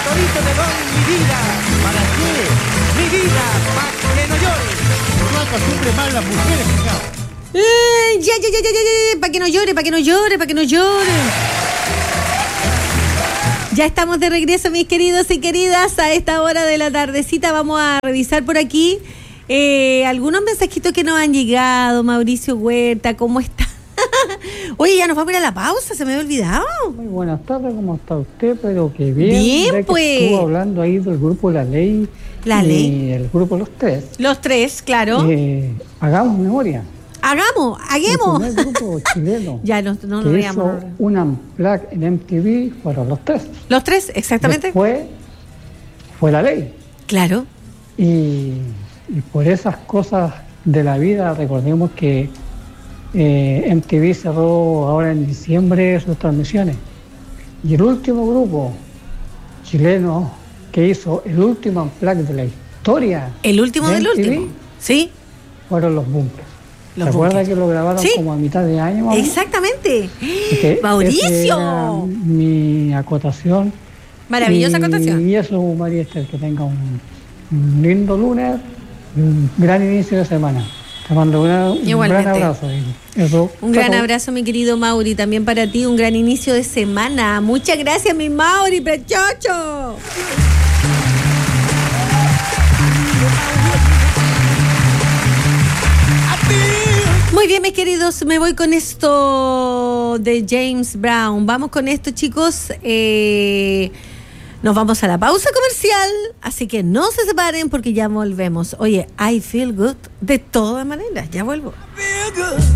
torito te doy mi vida. ¿Para qué? Mi vida, para que no llores. No acostumbre mal las mujeres, ya, para que no llore, para que no llore, para que no llore. Ya estamos de regreso, mis queridos y queridas, a esta hora de la tardecita. Vamos a revisar por aquí algunos mensajitos que nos han llegado. Mauricio Huerta, ¿cómo está? Oye, ya nos vamos a ir a la pausa, se me había olvidado. Muy buenas tardes, ¿cómo está usted? Pero que bien. Bien, pues. Estuvo hablando ahí del grupo La Ley. La Ley. Y el grupo Los Tres. Los Tres, claro. Hagamos memoria. Hagamos. El primer grupo chileno. Ya, no que hizo una unplugged en MTV fueron Los Tres. Los Tres, exactamente. Después fue La Ley. Claro. Y por esas cosas de la vida, recordemos que MTV cerró ahora en diciembre sus transmisiones. Y el último grupo chileno que hizo el último unplugged de la historia. El último del MTV, último. Sí. Fueron Los Bunkers. ¿Se acuerda que lo grabaron como a mitad de año? Mamá? Exactamente. ¡Mauricio! Era mi acotación. Maravillosa acotación. Y eso, María Esther, que tenga un lindo lunes, un gran inicio de semana. Te mando un gran abrazo. Un gran abrazo, mi querido Mauri, también para ti, un gran inicio de semana. Muchas gracias, mi Mauri, prechocho. Muy bien, mis queridos, me voy con esto de James Brown. Vamos con esto, chicos. Nos vamos a la pausa comercial, así que no se separen porque ya volvemos. Oye, I feel good de todas maneras, ya vuelvo.